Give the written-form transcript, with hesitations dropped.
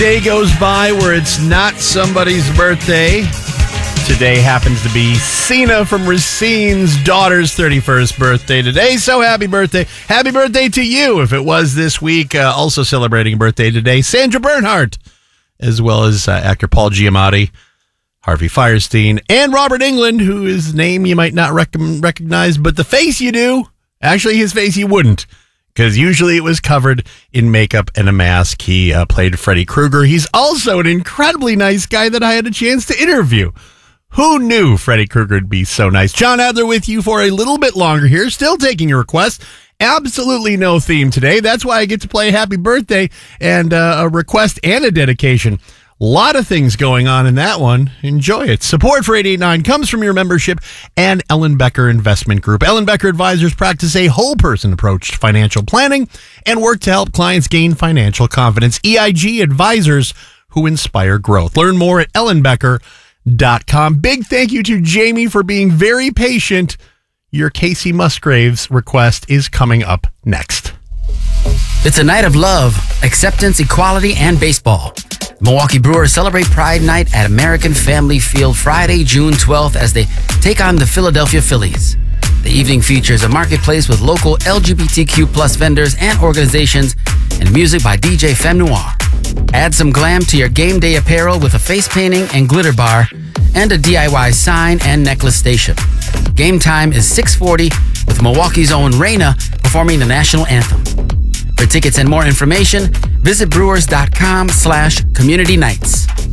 Day goes by where it's not somebody's birthday. Today happens to be Cena from Racine's daughter's 31st birthday today. So happy birthday. Happy birthday to you if it was this week. Also celebrating a birthday today, Sandra Bernhardt, as well as actor Paul Giamatti, Harvey Fierstein, and Robert Englund, whose name you might not recognize, but the face you do. Actually, his face you wouldn't, because usually it was covered in makeup and a mask. He played Freddy Krueger. He's also an incredibly nice guy that I had a chance to interview. Who knew Freddy Krueger would be so nice? John Adler with you for a little bit longer here, still taking your requests. Absolutely no theme today. That's why I get to play Happy Birthday and a request and a dedication. A lot of things going on in that one. Enjoy it. Support for 889 comes from your membership and Ellen Becker Investment Group. Ellen Becker Advisors practice a whole person approach to financial planning and work to help clients gain financial confidence. EIG Advisors who inspire growth. Learn more at ellenbecker.com. Big thank you to Jamie for being very patient. Your Casey Musgraves request is coming up next. It's a night of love, acceptance, equality, and baseball. Milwaukee Brewers celebrate Pride Night at American Family Field Friday, June 12th as they take on the Philadelphia Phillies. The evening features a marketplace with local LGBTQ plus vendors and organizations and music by DJ Femme Noir. Add some glam to your game day apparel with a face painting and glitter bar and a DIY sign and necklace station. Game time is 6:40 with Milwaukee's own Reina performing the national anthem. For tickets and more information, visit brewers.com/community nights.